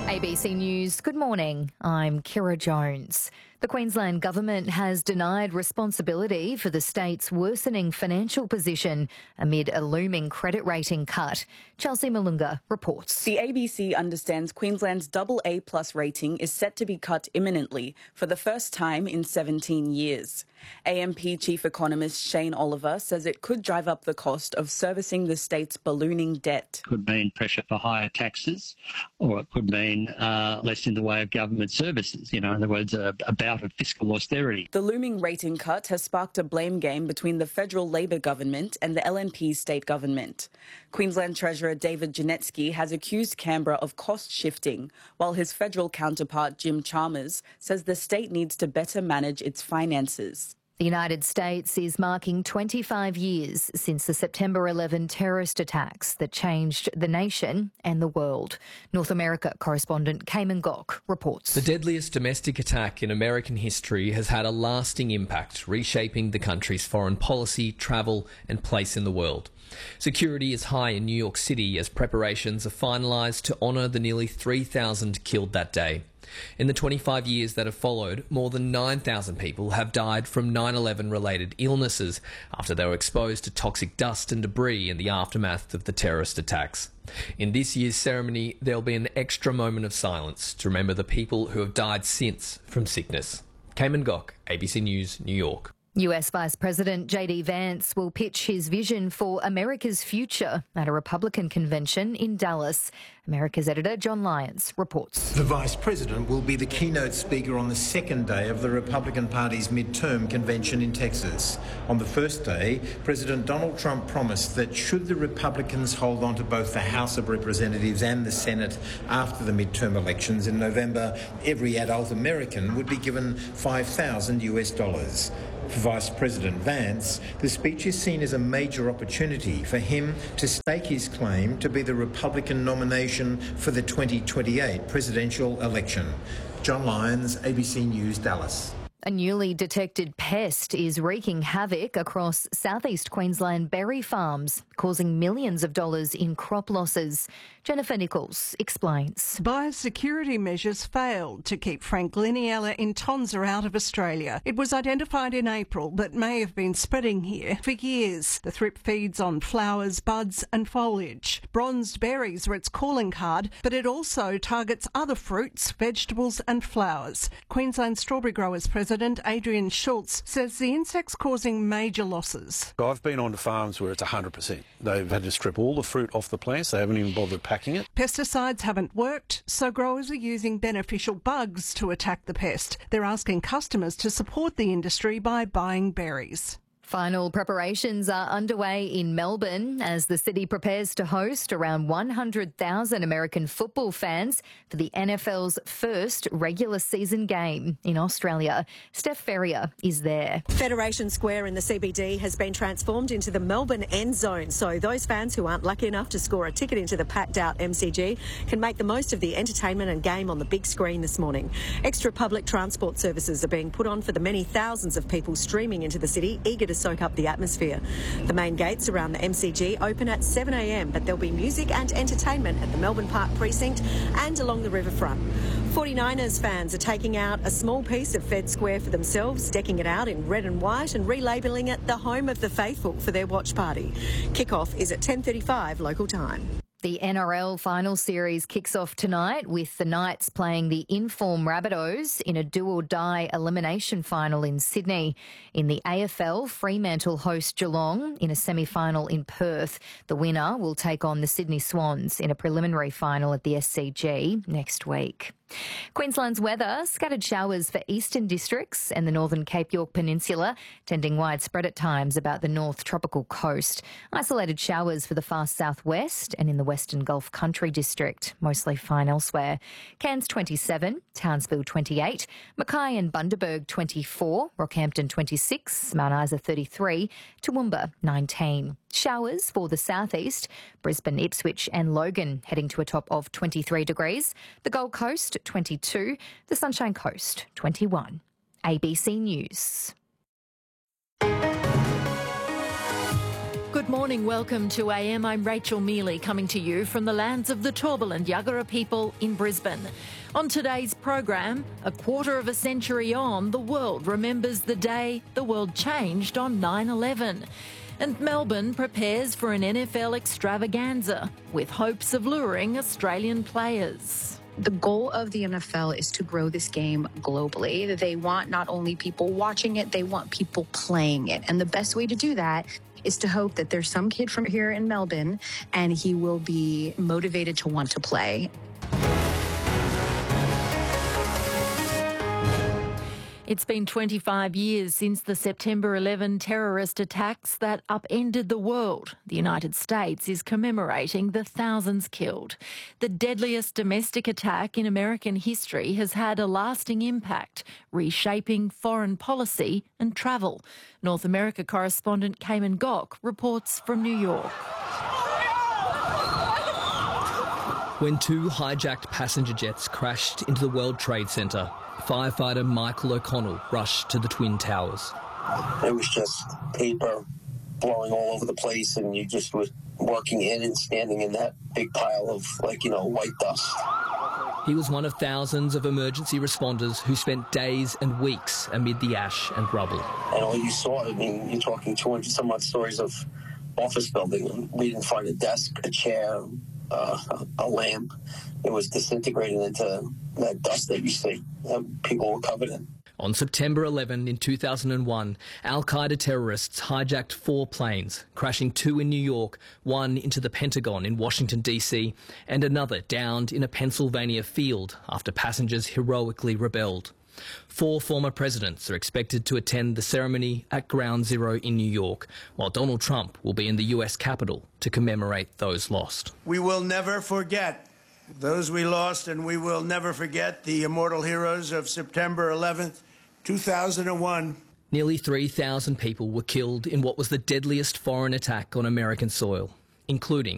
ABC News, good morning. I'm Kira Jones. The Queensland Government has denied responsibility for the state's worsening financial position amid a looming credit rating cut. Chelsea Malunga reports. The ABC understands Queensland's AA+ rating is set to be cut imminently for the first time in 17 years. AMP Chief Economist Shane Oliver says it could drive up the cost of servicing the state's ballooning debt. Could mean pressure for higher taxes, or it could mean less in the way of government services. In other words, a bout of fiscal austerity. The looming rating cut has sparked a blame game between the federal Labor government and the LNP state government. Queensland Treasurer David Janetsky has accused Canberra of cost shifting, while his federal counterpart Jim Chalmers says the state needs to better manage its finances. The United States is marking 25 years since the September 11 terrorist attacks that changed the nation and the world. North America correspondent Cayman Gok reports. The deadliest domestic attack in American history has had a lasting impact, reshaping the country's foreign policy, travel and place in the world. Security is high in New York City as preparations are finalised to honour the nearly 3,000 killed that day. In the 25 years that have followed, more than 9,000 people have died from 9/11 related illnesses after they were exposed to toxic dust and debris in the aftermath of the terrorist attacks. In this year's ceremony, there'll be an extra moment of silence to remember the people who have died since from sickness. Cayman Gok, ABC News, New York. US Vice President J.D. Vance will pitch his vision for America's future at a Republican convention in Dallas. America's editor John Lyons reports. The Vice President will be the keynote speaker on the second day of the Republican Party's midterm convention in Texas. On the first day, President Donald Trump promised that should the Republicans hold on to both the House of Representatives and the Senate after the midterm elections in November, every adult American would be given $5,000. For Vice President Vance, the speech is seen as a major opportunity for him to stake his claim to be the Republican nomination for the 2028 presidential election. John Lyons, ABC News, Dallas. A newly detected pest is wreaking havoc across southeast Queensland berry farms, causing millions of dollars in crop losses. Jennifer Nichols explains. Biosecurity measures failed to keep Frankliniella intonsa out of Australia. It was identified in April but may have been spreading here for years. The thrip feeds on flowers, buds and foliage. Bronzed berries are its calling card, but it also targets other fruits, vegetables and flowers. Queensland Strawberry Growers President Adrian Schultz says the insect's causing major losses. I've been on to farms where it's 100%. They've had to strip all the fruit off the plants. They haven't even bothered packing it. Pesticides haven't worked, so growers are using beneficial bugs to attack the pest. They're asking customers to support the industry by buying berries. Final preparations are underway in Melbourne as the city prepares to host around 100,000 American football fans for the NFL's first regular season game in Australia. Steph Ferrier is there. Federation Square in the CBD has been transformed into the Melbourne End Zone, so those fans who aren't lucky enough to score a ticket into the packed-out MCG can make the most of the entertainment and game on the big screen this morning. Extra public transport services are being put on for the many thousands of people streaming into the city, eager to soak up the atmosphere. The main gates around the MCG open at 7 a.m, but there'll be music and entertainment at the Melbourne Park precinct and along the riverfront. 49ers fans are taking out a small piece of Fed Square for themselves, decking it out in red and white and relabelling it the home of the faithful for their watch party. Kickoff is at 10:35 local time. The NRL final series kicks off tonight with the Knights playing the in-form Rabbitohs in a do-or-die elimination final in Sydney. In the AFL, Fremantle host Geelong in a semi-final in Perth. The winner will take on the Sydney Swans in a preliminary final at the SCG next week. Queensland's weather, scattered showers for eastern districts and the northern Cape York Peninsula, tending widespread at times about the north tropical coast. Isolated showers for the far southwest and in the western Gulf Country district, mostly fine elsewhere. Cairns 27, Townsville 28, Mackay and Bundaberg 24, Rockhampton 26, Mount Isa 33, Toowoomba 19. Showers for the southeast, Brisbane, Ipswich and Logan heading to a top of 23 degrees. The Gold Coast 22, the Sunshine Coast 21. ABC News. Good Morning, welcome to AM. I'm Rachel Mealy, coming to you from the lands of the Turrbal and Yagara people in Brisbane. On today's program, a quarter of a century on, the world remembers the day the world changed on 9/11. And Melbourne prepares for an NFL extravaganza with hopes of luring Australian players. The goal of the NFL is to grow this game globally. They want not only people watching it, they want people playing it. And the best way to do that is to hope that there's some kid from here in Melbourne and he will be motivated to want to play. It's been 25 years since the September 11 terrorist attacks that upended the world. The United States is commemorating the thousands killed. The deadliest domestic attack in American history has had a lasting impact, reshaping foreign policy and travel. North America correspondent Cayman Gok reports from New York. When two hijacked passenger jets crashed into the World Trade Center, firefighter Michael O'Connell rushed to the Twin Towers. It was just paper blowing all over the place, and you just were working in and standing in that big pile of, white dust. He was one of thousands of emergency responders who spent days and weeks amid the ash and rubble. And all you saw, you're talking 200 some odd stories of office building. We didn't find a desk, a chair, a lamp. It was disintegrating into that dust that you see that people were covered in. On September 11 in 2001, Al-Qaeda terrorists hijacked 4 planes, crashing 2 in New York, 1 into the Pentagon in Washington, D.C., and another downed in a Pennsylvania field after passengers heroically rebelled. 4 former presidents are expected to attend the ceremony at Ground Zero in New York, while Donald Trump will be in the US Capitol to commemorate those lost. We will never forget those we lost, and we will never forget the immortal heroes of September 11th, 2001. Nearly 3,000 people were killed in what was the deadliest foreign attack on American soil, including